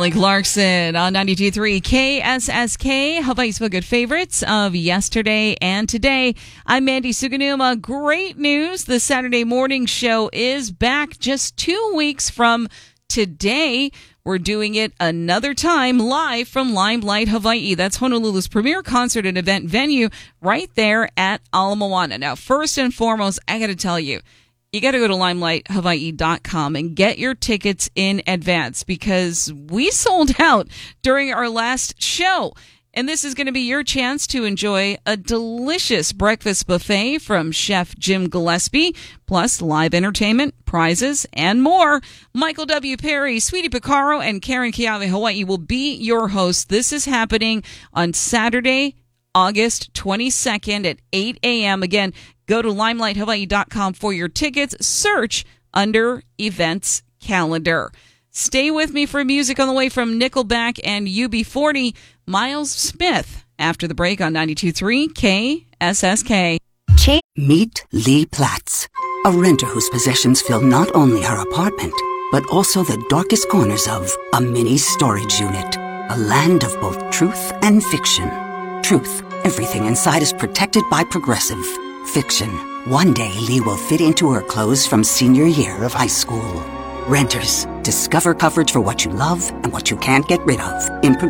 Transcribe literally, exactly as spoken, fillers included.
Kelly Clarkson on ninety-two point three K S S K, Hawaii's Feel Good favorites of yesterday and today. I'm Mandy Suganuma. Great news. The Saturday morning show is back just two weeks from today. We're doing it another time live from Limelight, Hawaii. That's Honolulu's premier concert and event venue right there at Ala Moana. Now, first and foremost, I got to tell you, you got to go to limelight hawaii dot com and get your tickets in advance because we sold out during our last show. And this is going to be your chance to enjoy a delicious breakfast buffet from Chef Jim Gillespie, plus live entertainment, prizes, and more. Michael W. Perry, Sweetie Picaro, and Karen Kiawe Hawaii will be your hosts. This is happening on Saturday, August twenty-second at eight a.m. Again, go to limelight hawaii dot com for your tickets. Search under Events Calendar. Stay with me for music on the way from Nickelback and U B forty. Miles Smith after the break on ninety-two point three K S S K. Meet Lee Platts, a renter whose possessions fill not only her apartment, but also the darkest corners of a mini storage unit. A land of both truth and fiction. Truth, everything inside is protected by Progressive. Fiction, one day Lee will fit into her clothes from senior year of high school. Renters, discover coverage for what you love and what you can't get rid of in